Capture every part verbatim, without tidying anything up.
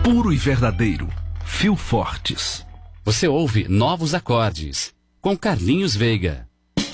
Puro e verdadeiro. Fio Fortes. Você ouve Novos Acordes, com Carlinhos Veiga.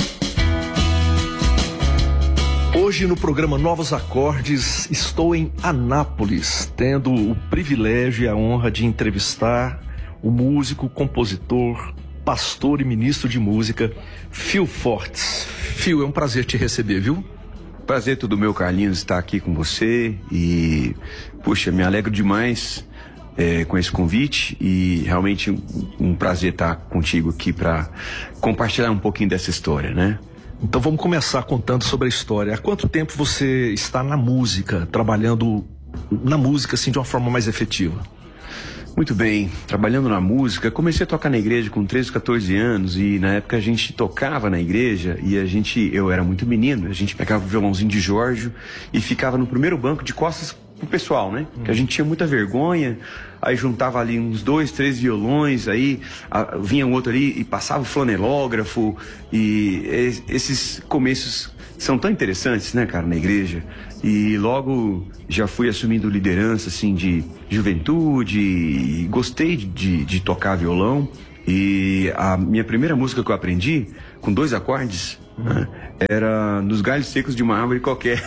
Hoje no programa Novos Acordes estou em Anápolis, tendo o privilégio e a honra de entrevistar o músico, compositor, pastor e ministro de música, Fio Fortes. Fio, é um prazer te receber, viu? Prazer todo meu, Carlinhos, estar aqui com você e, puxa, me alegro demais é, com esse convite e realmente um, um prazer estar contigo aqui para compartilhar um pouquinho dessa história, né? Então vamos começar contando sobre a história. Há quanto tempo você está na música, trabalhando na música assim de uma forma mais efetiva? Muito bem, trabalhando na música, comecei a tocar na igreja com treze, quatorze anos e na época a gente tocava na igreja e a gente, eu era muito menino, a gente pegava o violãozinho de Jorge e ficava no primeiro banco de costas pro pessoal, né? Hum. Que a gente tinha muita vergonha, aí juntava ali uns dois, três violões, aí a, vinha um outro ali e passava o flanelógrafo e es, esses começos são tão interessantes, né, cara, na igreja. E logo já fui assumindo liderança, assim, de juventude e gostei de, de tocar violão. E a minha primeira música que eu aprendi, com dois acordes, uhum. né, era Nos Galhos Secos de uma Árvore Qualquer.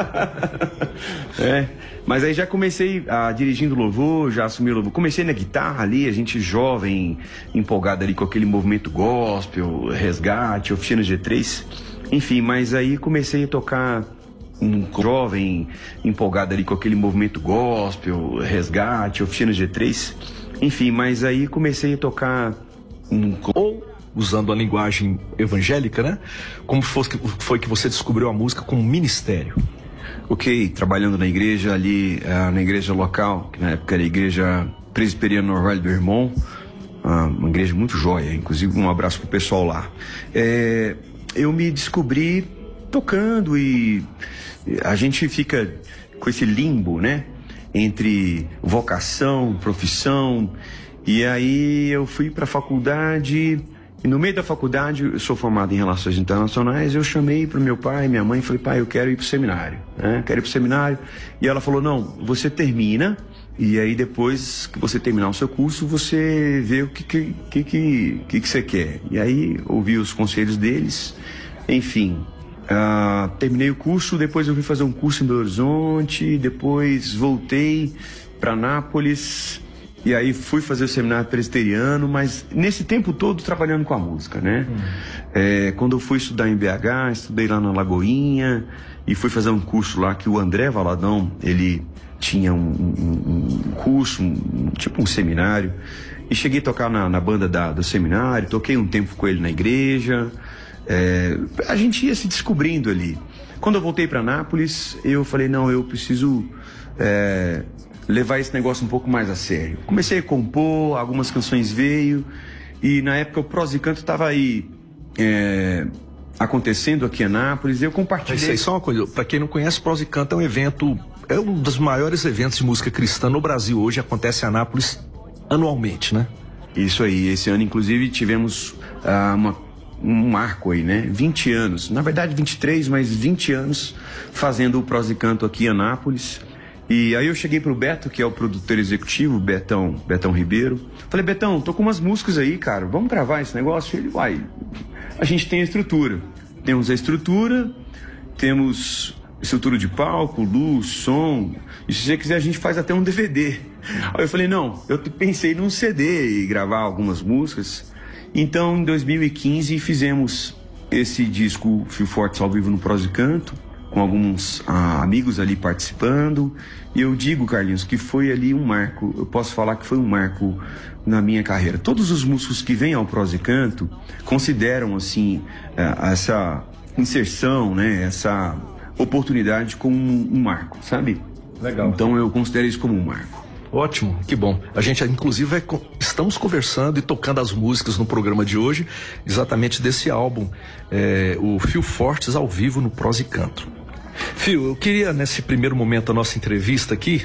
é, mas aí já comecei a dirigindo louvor, já assumi o louvor. Comecei na guitarra ali, a gente jovem, empolgado ali com aquele movimento gospel, resgate, oficina G três. Enfim, mas aí comecei a tocar um jovem, empolgado ali com aquele movimento gospel, resgate, oficina G três. Enfim, mas aí comecei a tocar um... Ou, usando a linguagem evangélica, né? Como foi que você descobriu a música como ministério? Ok, trabalhando na igreja ali, na igreja local, que na época era a igreja Presbiteriana Norval do Irmão, uma igreja muito joia, inclusive um abraço pro pessoal lá. É... Eu me descobri tocando e a gente fica com esse limbo, né? Entre vocação, profissão. E aí eu fui para a faculdade e no meio da faculdade, eu sou formado em Relações Internacionais, eu chamei para o meu pai e minha mãe e falei, pai, eu quero ir para o seminário, né? Quero ir para o seminário. E ela falou, não, você termina e aí depois que você terminar o seu curso, você vê o que que, que, que, que, que você quer. E aí ouvi os conselhos deles, enfim, uh, terminei o curso, depois eu fui fazer um curso em Belo Horizonte, depois voltei para Anápolis e aí fui fazer o seminário presbiteriano, mas nesse tempo todo trabalhando com a música, né? Hum. É, quando eu fui estudar em B H, estudei lá na Lagoinha e fui fazer um curso lá que o André Valadão, ele tinha um, um, um curso, um, tipo um seminário, e cheguei a tocar na, na banda da, do seminário, toquei um tempo com ele na igreja, é, a gente ia se descobrindo ali. Quando eu voltei para Anápolis, eu falei, não, eu preciso é, levar esse negócio um pouco mais a sério. Comecei a compor, algumas canções veio, e na época o Prosa e Canto estava aí é, acontecendo aqui em Anápolis, e eu compartilhei... Isso aí, só uma coisa, para quem não conhece, Prosa e Canto é um evento... É um dos maiores eventos de música cristã no Brasil hoje, acontece em Anápolis anualmente, né? Isso aí, esse ano inclusive tivemos uh, uma, um marco aí, né? vinte anos, na verdade vinte e três, mas vinte anos fazendo o Prosa e Canto aqui em Anápolis. E aí eu cheguei pro Beto, que é o produtor executivo, Betão, Betão Ribeiro. Falei, Betão, tô com umas músicas aí, cara, vamos gravar esse negócio? Ele, uai, a gente tem a estrutura. Temos a estrutura, temos... estrutura de palco, luz, som, e se você quiser a gente faz até um D V D. Aí eu falei, não, eu pensei num C D e gravar algumas músicas. Então em dois mil e quinze fizemos esse disco Fio Fortes ao vivo no Prosa e Canto, com alguns ah, amigos ali participando, e eu digo, Carlinhos, que foi ali um marco, eu posso falar que foi um marco na minha carreira. Todos os músicos que vêm ao Prosa e Canto consideram assim essa inserção, né, essa oportunidade como um, um marco, sabe? Legal. Então eu considero isso como um marco. Ótimo, que bom. A gente, inclusive, vai, estamos conversando e tocando as músicas no programa de hoje, exatamente desse álbum, é, o Fio Fortes ao vivo no Prosa e Canto. Fio, eu queria, nesse primeiro momento da nossa entrevista aqui,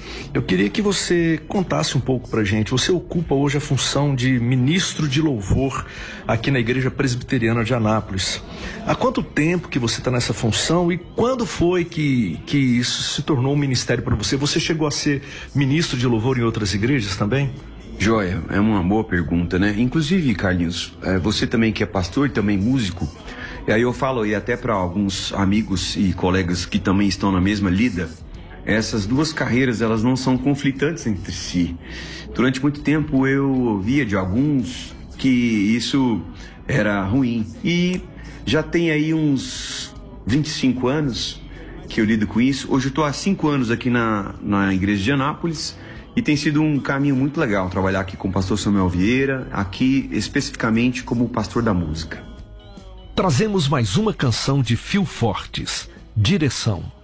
Eu queria que você contasse um pouco pra gente. Você ocupa hoje a função de ministro de louvor aqui na Igreja Presbiteriana de Anápolis. Há quanto tempo que você está nessa função e quando foi que, que isso se tornou um ministério para você? Você chegou a ser ministro de louvor em outras igrejas também? Joia, é uma boa pergunta, né? Inclusive, Carlinhos, você também que é pastor e também músico, e aí eu falo e até para alguns amigos e colegas que também estão na mesma lida, essas duas carreiras, elas não são conflitantes entre si. Durante muito tempo eu ouvia de alguns que isso era ruim. E já tem aí uns vinte e cinco anos que eu lido com isso. Hoje eu estou há cinco anos aqui na, na Igreja de Anápolis e tem sido um caminho muito legal trabalhar aqui com o pastor Samuel Vieira, aqui especificamente como pastor da música. Trazemos mais uma canção de Fio Fortes, Direção.